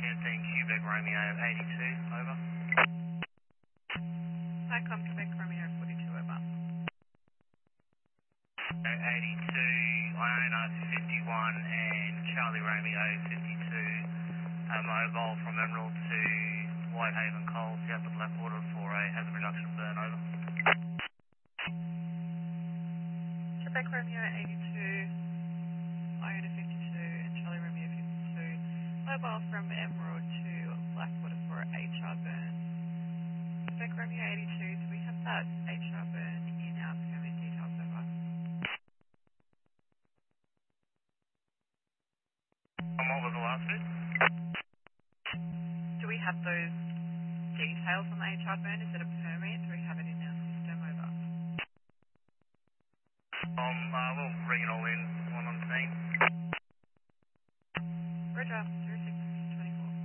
Quebec Romeo 82, over. Cyclone Quebec Romeo 42, over. 82, Iona 51 and Charlie Romeo 52, mobile from Emerald to Whitehaven Coal, south of Blackwater for a hazard reduction burn, over. Quebec Romeo 82, Iona 52 and Charlie Romeo 52, mobile from Emerald to Blackwater for HR burn. Quebec Romeo 82, do we have that HR burn in our permit details, over? And what was the last bit? Do we have those details on the HR burn? Is it a permit? Do we have it in our system, over? We'll bring it all in, one on scene. Roger, 06.